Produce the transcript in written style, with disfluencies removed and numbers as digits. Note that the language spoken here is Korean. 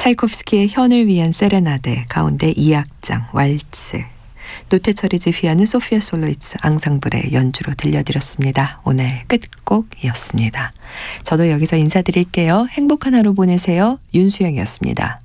차이콥스키의 현을 위한 세레나데 가운데 2악장 왈츠, 노태철이 지휘하는 소피아 솔로이츠 앙상블의 연주로 들려드렸습니다. 오늘 끝곡이었습니다. 저도 여기서 인사드릴게요. 행복한 하루 보내세요. 윤수영이었습니다.